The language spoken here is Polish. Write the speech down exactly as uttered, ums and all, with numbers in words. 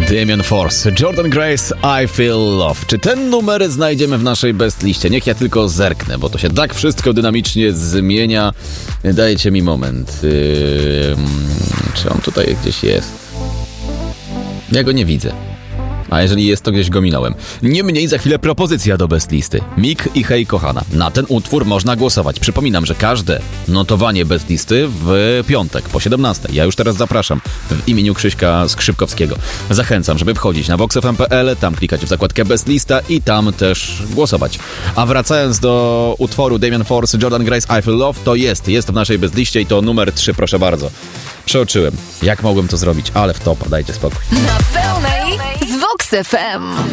Damien Force, Jordan Grace, I Feel Love. Czy ten numer znajdziemy w naszej best liście? Niech ja tylko zerknę, bo to się tak wszystko dynamicznie zmienia. Dajcie mi moment. Yy, czy on tutaj gdzieś jest? Ja go nie widzę. A jeżeli jest, to gdzieś go minąłem. Niemniej za chwilę propozycja do best listy. Mik i Hej kochana. Na ten utwór można głosować. Przypominam, że każde notowanie best listy w piątek po siedemnastej. Ja już teraz zapraszam w imieniu Krzyśka Skrzypkowskiego. Zachęcam, żeby wchodzić na vox f m kropka p l, tam klikać w zakładkę best lista i tam też głosować. A wracając do utworu Damien Force, Jordan Grace, I Feel Love, to jest. Jest w naszej best liście i to numer trzy, proszę bardzo. Przeoczyłem. Jak mogłem to zrobić? Ale w topa, dajcie spokój. Na pełnej z Vox F M.